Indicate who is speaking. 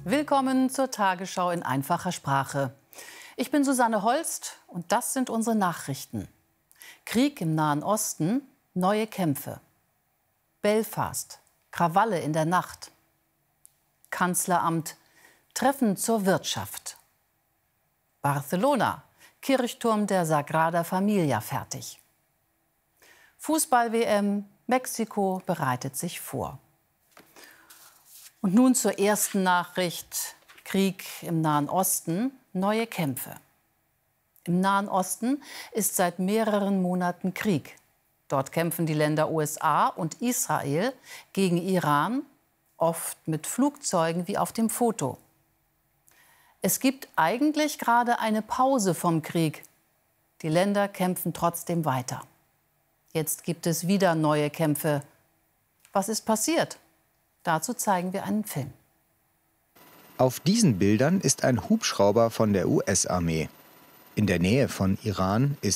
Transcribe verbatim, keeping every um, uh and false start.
Speaker 1: Willkommen zur Tagesschau in einfacher Sprache. Ich bin Susanne Holst und das sind unsere Nachrichten. Krieg im Nahen Osten, neue Kämpfe. Belfast, Krawalle in der Nacht. Kanzleramt, Treffen zur Wirtschaft. Barcelona, Kirchturm der Sagrada Familia fertig. Fußball-W M, Mexiko bereitet sich vor. Und nun zur ersten Nachricht. Krieg im Nahen Osten, neue Kämpfe. Im Nahen Osten ist seit mehreren Monaten Krieg. Dort kämpfen die Länder U S A und Israel gegen Iran, oft mit Flugzeugen wie auf dem Foto. Es gibt eigentlich gerade eine Pause vom Krieg. Die Länder kämpfen trotzdem weiter. Jetzt gibt es wieder neue Kämpfe. Was ist passiert? Dazu zeigen wir einen Film.
Speaker 2: Auf diesen Bildern ist ein Hubschrauber von der U S-Armee. In der Nähe von Iran ist